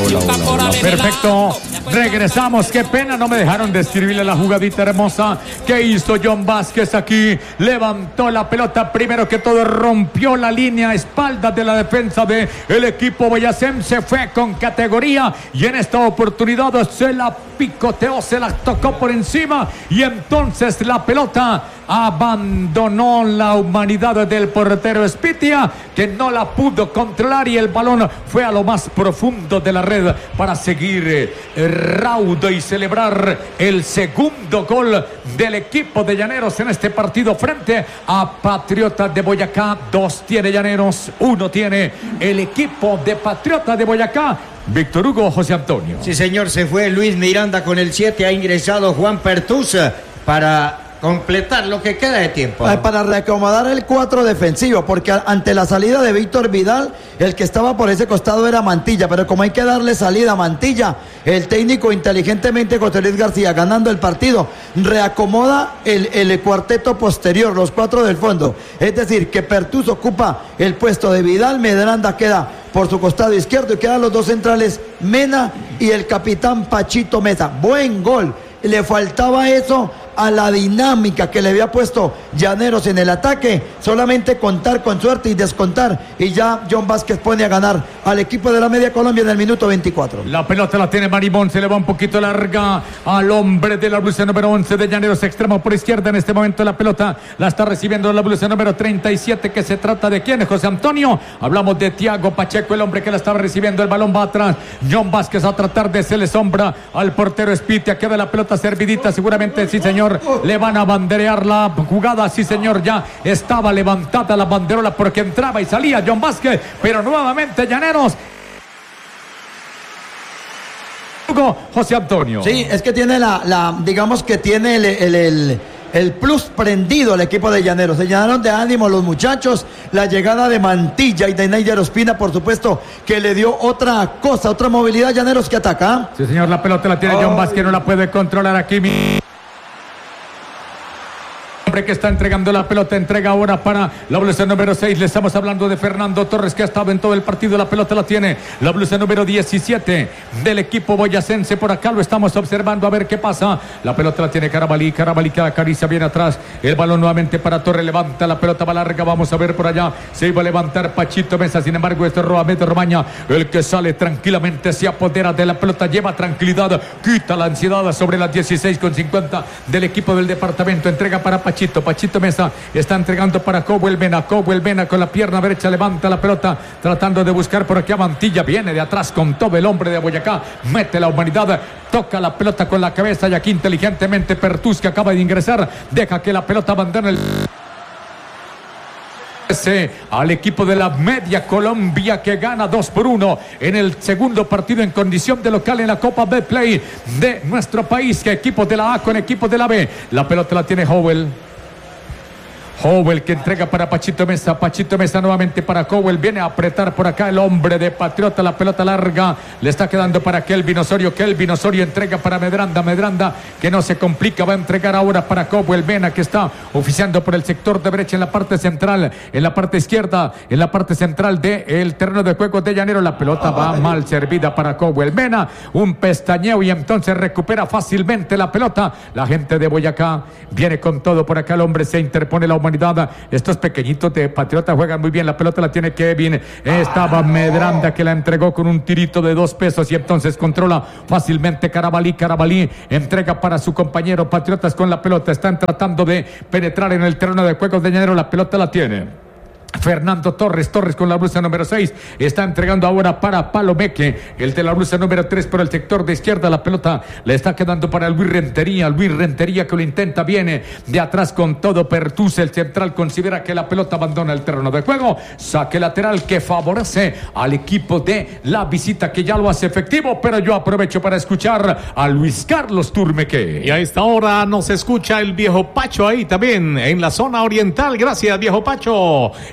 Hola. Perfecto. Regresamos. Qué pena, no me dejaron describirle la jugadita hermosa que hizo John Vázquez aquí. Levantó la pelota, primero que todo rompió la línea a espaldas de la defensa del equipo boyacense. Fue con categoría y en esta oportunidad se la picoteó, se la tocó por encima y entonces la pelota abandonó la humanidad del portero Espitia, que no la pudo controlar y el balón fue a lo más profundo de la red para seguir raudo y celebrar el segundo gol del equipo de Llaneros en este partido frente a Patriotas de Boyacá. 2 tiene Llaneros, 1 tiene el equipo de Patriotas de Boyacá. Víctor Hugo, José Antonio. Sí, señor, se fue Luis Miranda con el 7, ha ingresado Juan Pertusa para completar lo que queda de tiempo. Para reacomodar el 4 defensivo, porque ante la salida de Víctor Vidal, el que estaba por ese costado era Mantilla, pero como hay que darle salida a Mantilla, el técnico inteligentemente, José Luis García, ganando el partido, reacomoda el cuarteto posterior, los 4 del fondo. Es decir, que Pertus ocupa el puesto de Vidal, Medranda queda por su costado izquierdo y quedan los 2 centrales, Mena y el capitán Pachito Mesa. Buen gol. Le faltaba eso a la dinámica que le había puesto Llaneros en el ataque, solamente contar con suerte y descontar, y ya John Vázquez pone a ganar al equipo de la Media Colombia en el minuto 24. La pelota la tiene Marimón, se le va un poquito larga al hombre de la blusa número 11 de Llaneros, extremo por izquierda. En este momento la pelota la está recibiendo la blusa número 37, que se trata de quién, José Antonio. Hablamos de Tiago Pacheco, el hombre que la estaba recibiendo. El balón va atrás, John Vázquez a tratar de hacerle sombra al portero Espitia, queda la pelota servidita, seguramente sí señor, le van a banderear la jugada, sí señor, ya estaba levantada la banderola porque entraba y salía John Vázquez, pero nuevamente Llaneros. José Antonio. Sí, es que tiene digamos que tiene el plus prendido el equipo de Llaneros. Se llenaron de ánimo los muchachos. La llegada de Mantilla y de Neider Ospina, por supuesto, que le dio otra cosa, otra movilidad a Llaneros que ataca. Sí, señor, la pelota la tiene John Vázquez, no la puede controlar aquí. Que está entregando la pelota, entrega ahora para la blusa número 6, le estamos hablando de Fernando Torres, que ha estado en todo el partido. La pelota la tiene la blusa número 17 del equipo boyacense, por acá lo estamos observando a ver qué pasa. La pelota la tiene Carabalí que acaricia bien atrás, el balón nuevamente para Torres, levanta la pelota, va larga, vamos a ver por allá, se iba a levantar Pachito Mesa, sin embargo este Roamed Romaña, el que sale tranquilamente, se apodera de la pelota, lleva tranquilidad, quita la ansiedad sobre las 16:50 del equipo del departamento, entrega para Pachito Mesa, está entregando para Cowell Mena con la pierna derecha, levanta la pelota, tratando de buscar por aquí a Mantilla, viene de atrás con todo el hombre de Boyacá, mete la humanidad, toca la pelota con la cabeza y aquí inteligentemente Pertus, que acaba de ingresar, deja que la pelota abandone al equipo de la Media Colombia, que gana 2-1 en el segundo partido en condición de local en la Copa Betplay de nuestro país, que equipo de la A con equipo de la B. La pelota la tiene Howell, que entrega para Pachito Mesa nuevamente para Cowell, viene a apretar por acá el hombre de Patriota, la pelota larga, le está quedando para Kelvin Osorio entrega para Medranda, que no se complica, va a entregar ahora para Cowell Mena, que está oficiando por el sector de brecha en la parte central, en la parte izquierda, en la parte central del terreno de juego de Llaneros. La pelota va mal servida para Cowell Mena, un pestañeo y entonces recupera fácilmente la pelota. La gente de Boyacá viene con todo por acá, el hombre se interpone, la humanidad. Estos pequeñitos de Patriota juegan muy bien, la pelota la tiene Kevin, estaba Medranda, que la entregó con un tirito de 2 pesos y entonces controla fácilmente Carabalí, entrega para su compañero. Patriotas con la pelota, están tratando de penetrar en el terreno de juego de Llaneros, la pelota la tiene Fernando Torres con la blusa número 6, está entregando ahora para Palomeque, el de la blusa número 3 por el sector de izquierda. La pelota le está quedando para Luis Rentería, que lo intenta, viene de atrás con todo. Pertus, el central, considera que la pelota abandona el terreno de juego, saque lateral que favorece al equipo de la visita, que ya lo hace efectivo, pero yo aprovecho para escuchar a Luis Carlos Turmeque. Y a esta hora nos escucha el viejo Pacho ahí también en la zona oriental. Gracias, viejo Pacho.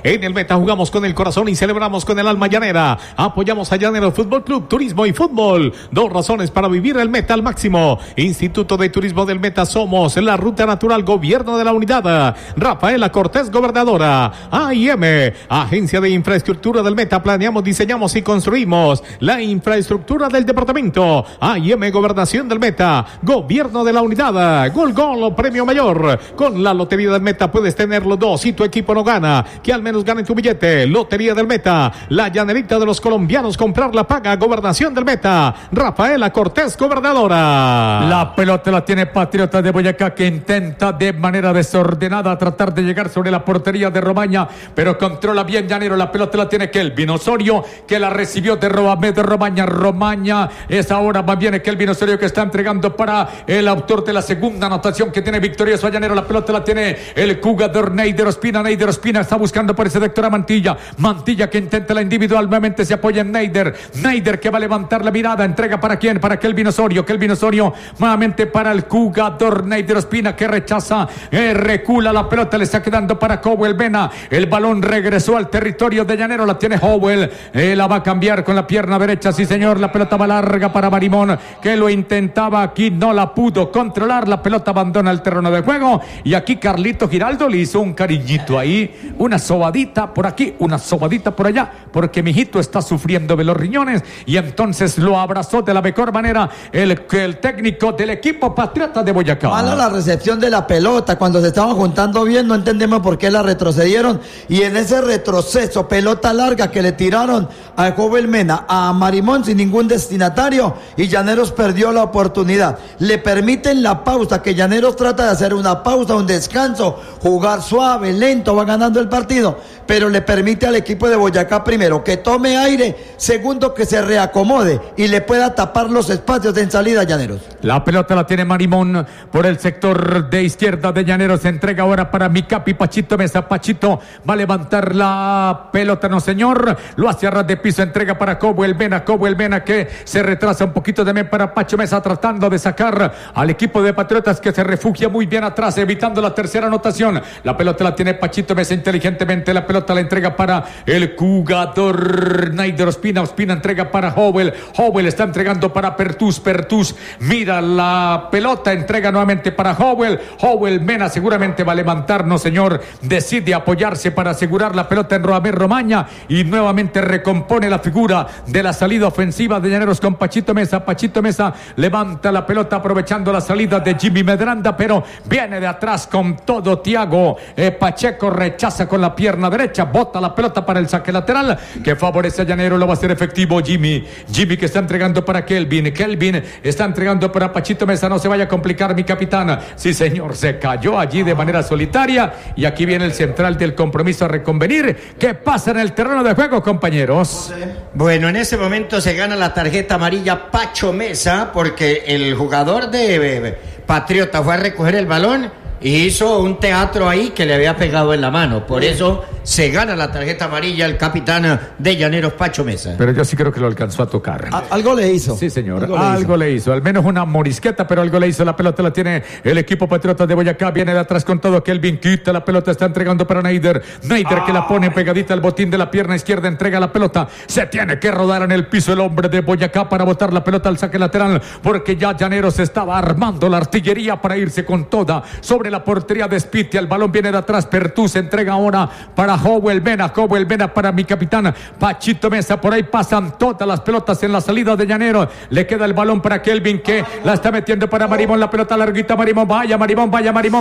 En el Meta jugamos con el corazón y celebramos con el alma llanera. Apoyamos a Llaneros Fútbol Club, Turismo y Fútbol. 2 razones para vivir el Meta al máximo. Instituto de Turismo del Meta, somos la ruta natural, Gobierno de la Unidad. Rafaela Cortés, gobernadora. AIM, Agencia de Infraestructura del Meta. Planeamos, diseñamos y construimos la infraestructura del departamento. AIM, Gobernación del Meta. Gobierno de la Unidad. Gol, premio mayor. Con la Lotería del Meta puedes tener los 2 si tu equipo no gana. Que al menos gane tu billete. Lotería del Meta. La llanerita de los colombianos, comprar la paga. Gobernación del Meta. Rafaela Cortés, gobernadora. La pelota la tiene Patriotas de Boyacá, que intenta de manera desordenada tratar de llegar sobre la portería de Romaña, pero controla bien Llanero. La pelota la tiene Kelvin Osorio, que la recibió de Romaña. Romaña es ahora, más bien Kelvin Osorio, que está entregando para el autor de la segunda anotación, que tiene victorioso a Llanero. La pelota la tiene el jugador Neider Ospina. Neider Ospina está buscando por ese sector a Mantilla. Mantilla, que intenta la individual, nuevamente se apoya en Neider. Neider, que va a levantar la mirada, entrega para quién, para Kelvin Osorio. Kelvin Osorio nuevamente para el jugador Neider Ospina, que rechaza, recula. La pelota le está quedando para Howell Mena. El balón regresó al territorio de Llanero. La tiene Howell, la va a cambiar con la pierna derecha, sí señor. La pelota va larga para Marimón, que lo intentaba aquí, no la pudo controlar. La pelota abandona el terreno de juego, y aquí Carlito Giraldo le hizo un cariñito ahí, una sobadita por aquí, una sobadita por allá, porque mi hijito está sufriendo de los riñones, y entonces lo abrazó de la mejor manera el técnico del equipo Patriota de Boyacá. Mala la recepción de la pelota, cuando se estaban juntando bien, no entendemos por qué la retrocedieron, y en ese retroceso, pelota larga que le tiraron a Jovel Mena, a Marimón sin ningún destinatario, y Llaneros perdió la oportunidad. Le permiten la pausa, que Llaneros trata de hacer una pausa, un descanso, jugar suave, lento, va ganando el partido, pero le permite al equipo de Boyacá, primero, que tome aire, segundo, que se reacomode y le pueda tapar los espacios en salida a Llaneros. La pelota la tiene Marimón por el sector de izquierda de Llaneros. Se entrega ahora para mi capi Pachito Mesa. Pachito va a levantar la pelota, no señor, lo hace a ras de piso, entrega para Howell Mena, que se retrasa un poquito también para Pacho Mesa, tratando de sacar al equipo de Patriotas, que se refugia muy bien atrás, evitando la tercera anotación. La pelota la tiene Pachito Mesa inteligentemente. La pelota la entrega para el jugador Neider Ospina. Ospina entrega para Howell está entregando para Pertus. Mira la pelota, entrega nuevamente para Howell Mena seguramente va a levantar, no señor, decide apoyarse para asegurar la pelota en Romaña, y nuevamente recompone la figura de la salida ofensiva de Llaneros con Pachito Mesa. Pachito Mesa levanta la pelota aprovechando la salida de Jimmy Medranda, pero viene de atrás con todo Tiago Pacheco, rechaza con la pierna derecha, bota la pelota para el saque lateral que favorece a Llanero. Lo va a hacer efectivo Jimmy, que está entregando para Kelvin está entregando para Pachito Mesa. No se vaya a complicar, mi capitán. Sí señor, se cayó allí de manera solitaria, y aquí viene el central del compromiso a reconvenir. ¿Qué pasa en el terreno de juego, compañeros? Bueno, en ese momento se gana la tarjeta amarilla Pacho Mesa, porque el jugador de Patriota fue a recoger el balón y hizo un teatro ahí que le había pegado en la mano. Por eso se gana la tarjeta amarilla el capitán de Llaneros, Pacho Mesa. Pero yo sí creo que lo alcanzó a tocar. Algo le hizo. Sí, señor, algo le hizo. Al menos una morisqueta, pero algo le hizo. La pelota la tiene el equipo Patriota de Boyacá. Viene de atrás con todo. Kelvin quita la pelota, está entregando para Neider, que la pone pegadita al botín de la pierna izquierda. Entrega la pelota. Se tiene que rodar en el piso el hombre de Boyacá para botar la pelota al saque lateral, porque ya Llaneros estaba armando la artillería para irse con toda sobre la portería de Spitia. El balón viene de atrás. Pertus entrega ahora para Howell Mena para mi capitán Pachito Mesa. Por ahí pasan todas las pelotas en la salida de Llanero. Le queda el balón para Kelvin, que la está metiendo para Marimón. La pelota larguita, Marimón. Vaya Marimón.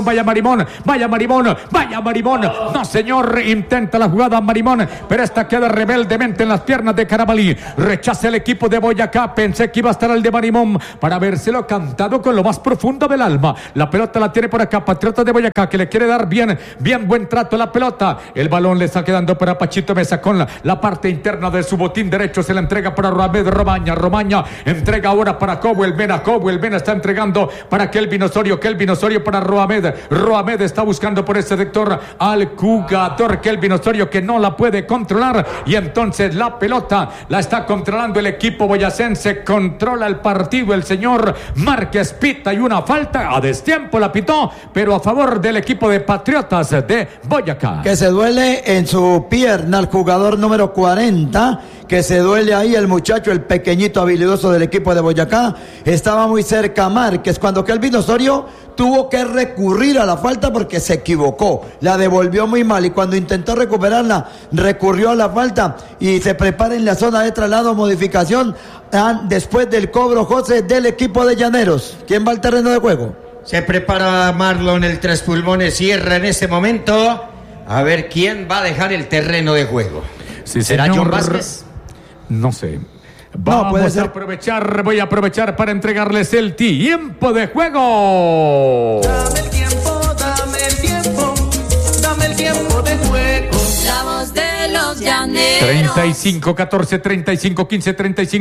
No señor, intenta la jugada Marimón, pero esta queda rebeldemente en las piernas de Carabalí. Rechaza el equipo de Boyacá. Pensé que iba a estar el de Marimón para habérselo cantado con lo más profundo del alma. La pelota la tiene por acá Patriota de Boyacá, que le quiere dar bien buen trato a la pelota. El balón le está quedando para Pachito Mesa con la parte interna de su botín derecho. Se la entrega para Romaña entrega ahora para Howell Mena está entregando para Kelvin Osorio para Roamed está buscando por ese sector al jugador Kelvin Osorio, que no la puede controlar, y entonces la pelota la está controlando el equipo boyacense. Controla el partido el señor Márquez, pita, y una falta a destiempo la pitó, pero a favor del equipo de Patriotas de Boyacá. Que se duele ve en su pierna al jugador número 40, que se duele ahí el muchacho, el pequeñito habilidoso del equipo de Boyacá. Estaba muy cerca Márquez cuando Kelvin Osorio tuvo que recurrir a la falta porque se equivocó, la devolvió muy mal y cuando intentó recuperarla recurrió a la falta y se prepara en la zona de traslado, modificación después del cobro, José, del equipo de Llaneros. ¿Quién va al terreno de juego? Se prepara Marlon, el Tres Pulmones Sierra en este momento. A ver quién va a dejar el terreno de juego. Sí, ¿Será señor. John Vázquez? No sé. No, puede Vamos ser. a aprovechar, voy a aprovechar para entregarles el tiempo de juego. Dame el tiempo, dame el tiempo, dame el tiempo de juego. La voz de los llaneros. 35-14, 35-15,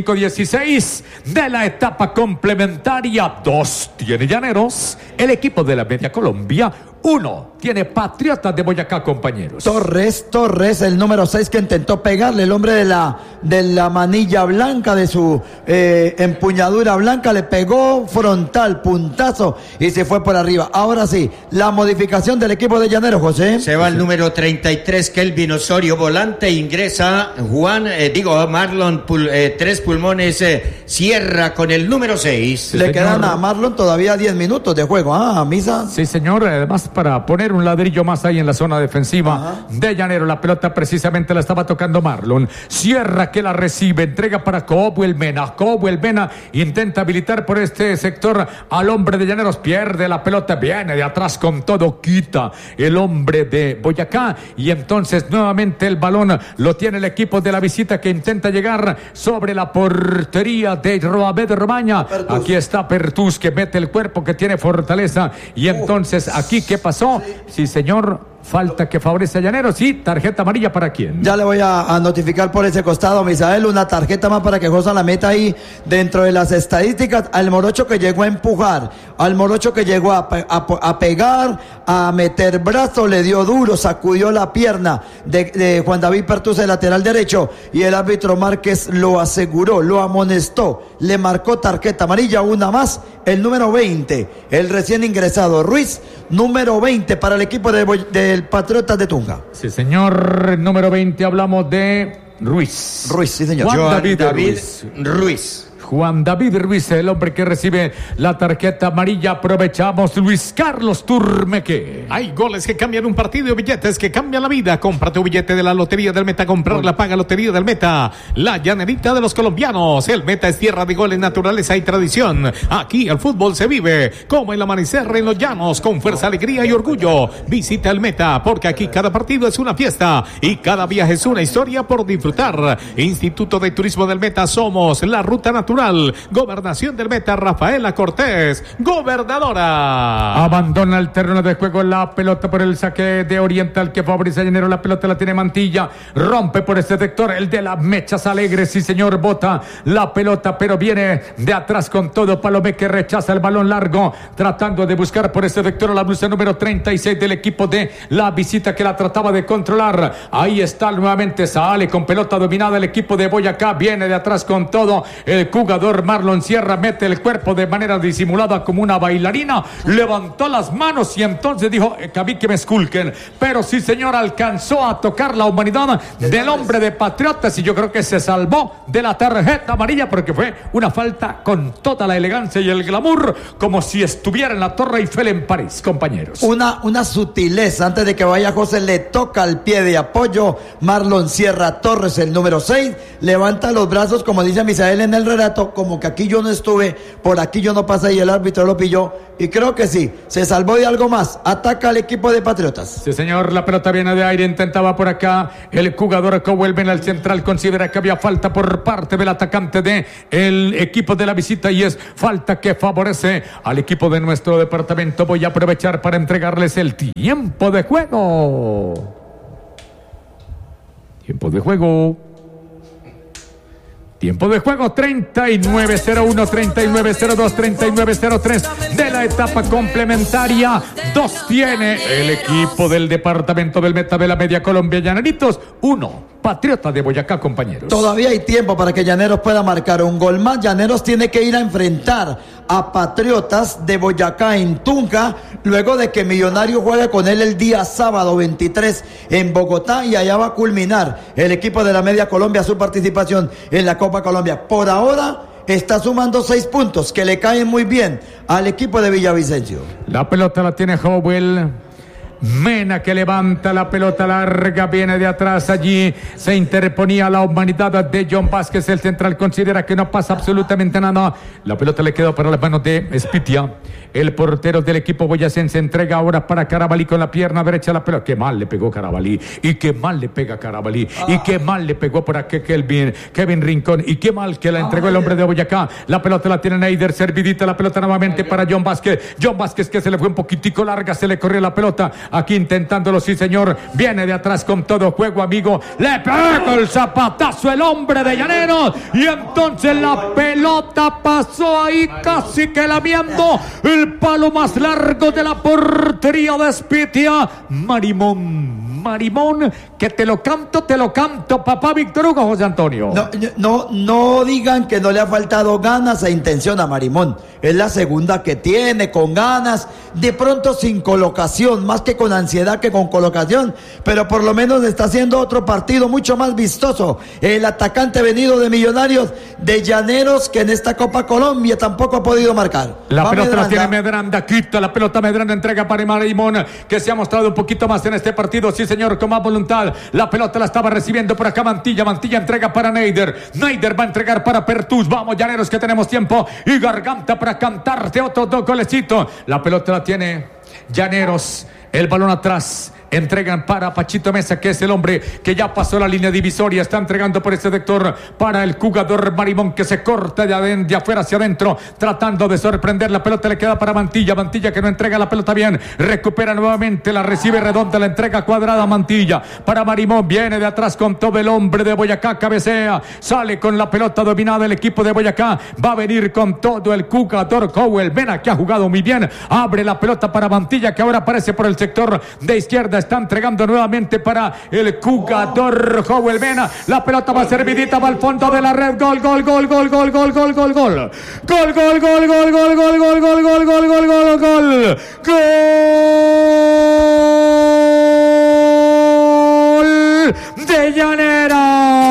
35-16 de la etapa complementaria. 2 tiene Llaneros, el equipo de la Media Colombia. 1 tiene Patriotas de Boyacá, compañeros. Torres, el número 6 que intentó pegarle, el hombre de la manilla blanca, de su empuñadura blanca, le pegó frontal, puntazo y se fue por arriba. Ahora sí, la modificación del equipo de Llaneros, José. Se va el número 33, Kelvin Osorio, volante, ingresa Marlon, Tres Pulmones Sierra con el número 6. Le señor. quedan a Marlon todavía 10 minutos de juego. Misa. Sí, señor, además para poner un ladrillo más ahí en la zona defensiva de Llanero. La pelota precisamente la estaba tocando Marlon. Sierra que la recibe, entrega para Cobwell Mena. Cobwell Mena intenta habilitar por este sector al hombre de Llaneros, pierde la pelota, viene de atrás con todo, quita el hombre de Boyacá y entonces nuevamente el balón lo tiene el equipo de la visita que intenta llegar sobre la portería de Roabed Romaña. Pertus. Aquí está Pertus que mete el cuerpo, que tiene fortaleza y entonces aquí ¿qué pasó? Sí, señor. Falta que favorece a Llaneros. Sí, tarjeta amarilla para quién. Ya le voy a notificar por ese costado, Misael, una tarjeta más para que Josa la meta ahí dentro de las estadísticas. Al morocho que llegó a empujar, al morocho que llegó a pegar, a meter brazo, le dio duro, sacudió la pierna de Juan David Pertus, el lateral derecho, y el árbitro Márquez lo aseguró, lo amonestó, le marcó tarjeta amarilla, una más, el número 20, el recién ingresado Ruiz, número 20 para el equipo del Patriotas de Tunja. Sí, señor. Número 20, hablamos de Ruiz. Ruiz, sí, señor. Juan Joan David David Ruiz. Ruiz. Juan David Ruiz, el hombre que recibe la tarjeta amarilla. Aprovechamos, Luis Carlos Turmeque. Hay goles que cambian un partido y billetes que cambian la vida. Compra tu billete de la Lotería del Meta. Comprar la paga Lotería del Meta. La llanerita de los colombianos. El Meta es tierra de goles, naturaleza y tradición. Aquí el fútbol se vive como el amanecer en los llanos, con fuerza, alegría y orgullo. Visita el Meta, porque aquí cada partido es una fiesta y cada viaje es una historia por disfrutar. Instituto de Turismo del Meta, somos la ruta natural. Gobernación del Meta, Rafaela Cortés, gobernadora. Abandona el terreno de juego, la pelota por el saque de Oriental que favorece a Llanero. La pelota la tiene Mantilla, rompe por este sector el de las Mechas Alegres. Sí, señor, bota la pelota, pero viene de atrás con todo. Palomé que rechaza el balón largo, tratando de buscar por este sector a la blusa número 36 del equipo de la visita, que la trataba de controlar. Ahí está nuevamente, sale con pelota dominada el equipo de Boyacá, viene de atrás con todo el jugador Marlon Sierra, mete el cuerpo de manera disimulada como una bailarina, levantó las manos y entonces dijo que a mí que me esculquen, pero sí, señor, alcanzó a tocar la humanidad del hombre de Patriotas y yo creo que se salvó de la tarjeta amarilla porque fue una falta con toda la elegancia y el glamour, como si estuviera en la Torre Eiffel en París, compañeros. Una sutileza antes de que vaya José, le toca el pie de apoyo Marlon Sierra Torres, el número 6, levanta los brazos como dice Misael en el relato, como que aquí yo no estuve, por aquí yo no pasé y el árbitro lo pilló, y creo que sí, se salvó de algo más. Ataca al equipo de Patriotas. Sí, señor, la pelota viene de aire, intentaba por acá el jugador que vuelve en el central, considera que había falta por parte del atacante de el equipo de la visita y es falta que favorece al equipo de nuestro departamento. Voy a aprovechar para entregarles el tiempo de juego. Tiempo de juego. Tiempo de juego 39-01, 39-02, 39-03 de la etapa complementaria. 2 tiene el equipo del departamento del Meta de la Media Colombia, Llaneritos. 1, Patriota de Boyacá, compañeros. Todavía hay tiempo para que Llaneros pueda marcar un gol más. Llaneros tiene que ir a enfrentar a Patriotas de Boyacá en Tunja, luego de que Millonarios juegue con él el día sábado 23 en Bogotá, y allá va a culminar el equipo de la Media Colombia su participación en la Copa Colombia. Por ahora está sumando 6 puntos que le caen muy bien al equipo de Villavicencio. La pelota la tiene Howell. Mena, que levanta la pelota larga, viene de atrás, allí se interponía la humanidad de John Vázquez, el central considera que no pasa absolutamente nada, la pelota le quedó para las manos de Spitia, el portero del equipo boyacense, entrega ahora para Carabalí con la pierna derecha la pelota, qué mal le pegó Carabalí, y qué mal le pega Carabalí, y qué mal le pegó por aquí Kevin Rincón, y qué mal que la entregó el hombre de Boyacá, la pelota la tiene Neider, servidita la pelota nuevamente para John Vázquez que se le fue un poquitico larga, se le corrió la pelota, aquí intentándolo, sí señor, viene de atrás con todo juego, amigo, le pega el zapatazo el hombre de Llaneros, y entonces la pelota pasó ahí casi que lamiendo el palo más largo de la portería de Spitia. Marimón, que te lo canto, papá Víctor Hugo, José Antonio. No digan que no le ha faltado ganas e intención a Marimón. Es la segunda que tiene, con ganas, de pronto sin colocación, más que con ansiedad que con colocación, pero por lo menos está haciendo otro partido mucho más vistoso. El atacante venido de Millonarios de Llaneros, que en esta Copa Colombia tampoco ha podido marcar. La pelota la tiene Medranda, quita la pelota Medranda, entrega para Marimón, que se ha mostrado un poquito más en este partido, sí señor, con más voluntad. La pelota la estaba recibiendo por acá Mantilla entrega para Neider va a entregar para Pertus. Vamos Llaneros, que tenemos tiempo y garganta para cantarte otro golecito. La pelota la tiene Llaneros, el balón atrás. Entregan para Pachito Mesa, que es el hombre que ya pasó la línea divisoria. Está entregando por ese sector para el jugador Marimón, que se corta de afuera hacia adentro, tratando de sorprender. La pelota le queda para Mantilla, que no entrega la pelota bien. Recupera nuevamente, la recibe redonda, la entrega cuadrada Mantilla para Marimón. Viene de atrás con todo el hombre de Boyacá, cabecea, sale con la pelota dominada el equipo de Boyacá. Va a venir con todo el jugador Howell Mena, que ha jugado muy bien. Abre la pelota para Mantilla, que ahora aparece por el sector de izquierda. Está entregando nuevamente para el jugador Howell Mena. La pelota va servidita, va al fondo de la red. Gol. De Llaneros.